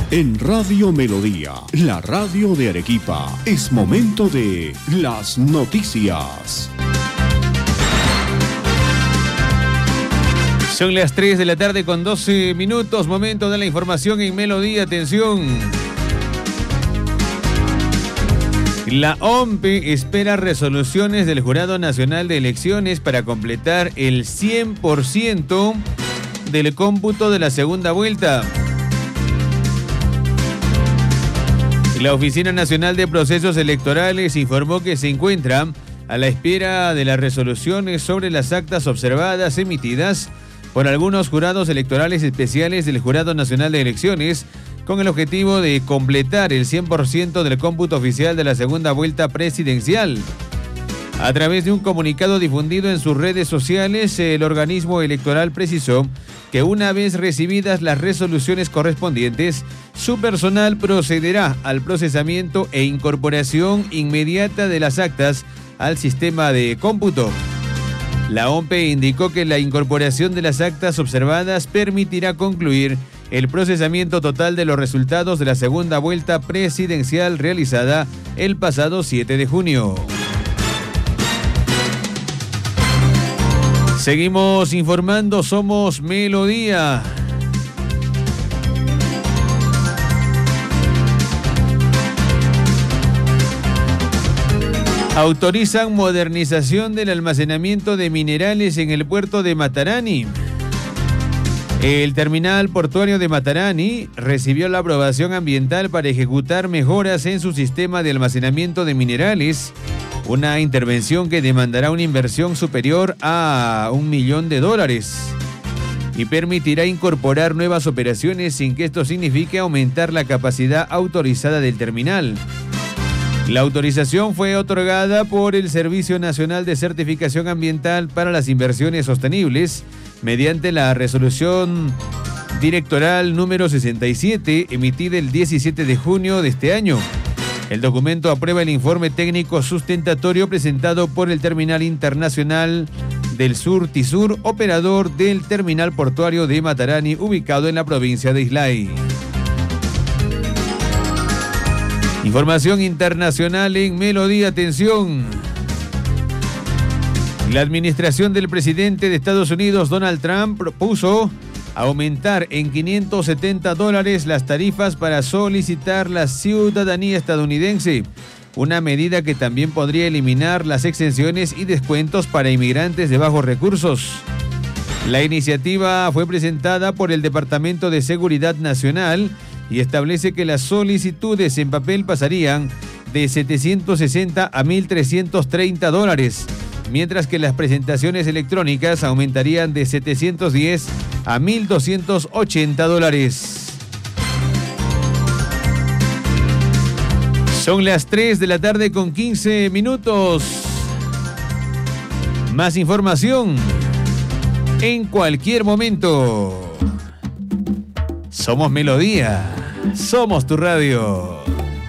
En Radio Melodía, la radio de Arequipa, es momento de las noticias. Son las 3 de la tarde con 12 minutos, momento de la información en Melodía. Atención. La OMPE espera resoluciones del Jurado Nacional de Elecciones para completar el 100% del cómputo de la segunda vuelta. La Oficina Nacional de Procesos Electorales informó que se encuentra a la espera de las resoluciones sobre las actas observadas emitidas por algunos jurados electorales especiales del Jurado Nacional de Elecciones con el objetivo de completar el 100% del cómputo oficial de la segunda vuelta presidencial. A través de un comunicado difundido en sus redes sociales, el organismo electoral precisó que una vez recibidas las resoluciones correspondientes, su personal procederá al procesamiento e incorporación inmediata de las actas al sistema de cómputo. La OMPE indicó que la incorporación de las actas observadas permitirá concluir el procesamiento total de los resultados de la segunda vuelta presidencial realizada el pasado 7 de junio. Seguimos informando, somos Melodía. Autorizan modernización del almacenamiento de minerales en el puerto de Matarani. El terminal portuario de Matarani recibió la aprobación ambiental para ejecutar mejoras en su sistema de almacenamiento de minerales, una intervención que demandará una inversión superior a $1 millón y permitirá incorporar nuevas operaciones sin que esto signifique aumentar la capacidad autorizada del terminal. La autorización fue otorgada por el Servicio Nacional de Certificación Ambiental para las Inversiones Sostenibles mediante la resolución directoral número 67 emitida el 17 de junio de este año. El documento aprueba el informe técnico sustentatorio presentado por el Terminal Internacional del Sur Tisur, operador del terminal portuario de Matarani, ubicado en la provincia de Islay. Información internacional en Melodía, atención. La administración del presidente de Estados Unidos, Donald Trump, propuso aumentar en $570 las tarifas para solicitar la ciudadanía estadounidense, una medida que también podría eliminar las exenciones y descuentos para inmigrantes de bajos recursos. La iniciativa fue presentada por el Departamento de Seguridad Nacional y establece que las solicitudes en papel pasarían de $760 a $1.330, mientras que las presentaciones electrónicas aumentarían de $710 a $1.280. Son las 3 de la tarde con 15 minutos. Más información en cualquier momento. Somos Melodía, somos tu radio.